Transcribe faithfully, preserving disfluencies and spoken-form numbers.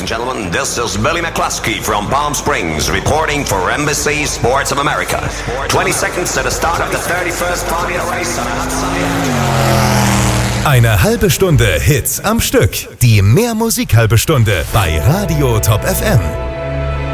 and gentlemen, this is Billy McCluskey from Palm Springs reporting for Embassy Sports of America. twenty seconds to the start of the thirty-first Formula Race on a hot sunny afternoon. Eine halbe Stunde Hits am Stück. Die Mehr Musik halbe Stunde bei Radio Top F M.